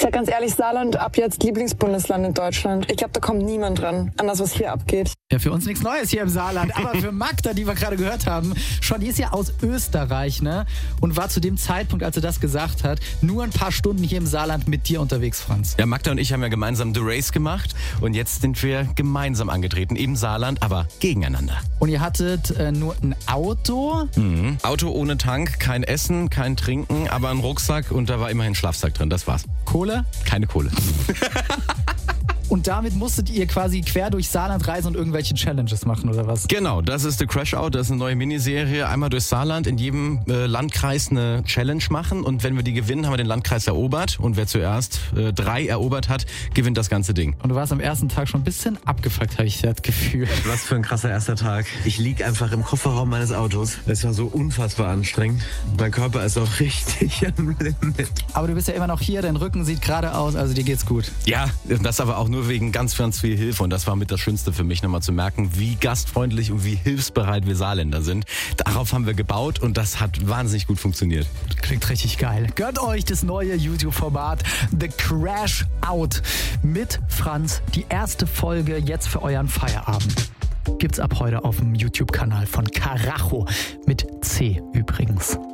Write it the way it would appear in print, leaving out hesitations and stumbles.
sag ganz ehrlich, Saarland ab jetzt Lieblingsbundesland in Deutschland. Ich glaube, da kommt niemand dran an das, was hier abgeht. Ja, für uns nichts Neues hier im Saarland, aber für Magda, die wir gerade gehört haben, schon, die ist ja aus Österreich, ne? Und war zu dem Zeitpunkt, als sie das gesagt hat, nur ein paar Stunden hier im Saarland mit dir unterwegs, Franz. Ja, Magda und ich haben ja gemeinsam The Race gemacht und jetzt sind wir gemeinsam angetreten, im Saarland, aber gegeneinander. Und ihr hattet nur ein Auto? Auto ohne Tank, kein Essen, kein Trinken, aber ein Rucksack und da war immerhin Schlafsack drin, das war's. Kohle? Keine Kohle. Und damit musstet ihr quasi quer durch Saarland reisen und irgendwelche Challenges machen, oder was? Genau, das ist The Crash Out, das ist eine neue Miniserie. Einmal durch Saarland, in jedem Landkreis eine Challenge machen und wenn wir die gewinnen, haben wir den Landkreis erobert und wer zuerst 3 erobert hat, gewinnt das ganze Ding. Und du warst am ersten Tag schon ein bisschen abgefuckt, habe ich das Gefühl. Was für ein krasser erster Tag. Ich lieg einfach im Kofferraum meines Autos. Es war so unfassbar anstrengend. Mein Körper ist auch richtig am Limit. Aber du bist ja immer noch hier, dein Rücken sieht gerade aus, also dir geht's gut. Ja, das aber auch nur wegen ganz, ganz viel Hilfe und das war mit das Schönste für mich, nochmal zu merken, wie gastfreundlich und wie hilfsbereit wir Saarländer sind. Darauf haben wir gebaut und das hat wahnsinnig gut funktioniert. Klingt richtig geil. Gönnt euch das neue YouTube-Format The Crash Out mit Franz. Die erste Folge jetzt für euren Feierabend. Gibt's ab heute auf dem YouTube-Kanal von Karacho mit C übrigens.